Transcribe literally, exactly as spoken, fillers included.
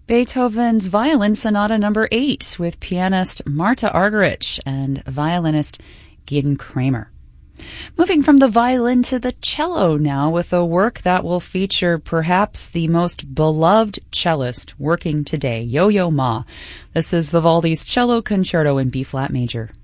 Beethoven's Violin Sonata Number eight with pianist Marta Argerich and violinist Gideon Kramer. Moving from the violin to the cello now with a work that will feature perhaps the most beloved cellist working today, Yo-Yo Ma. This is Vivaldi's Cello Concerto in B-flat major.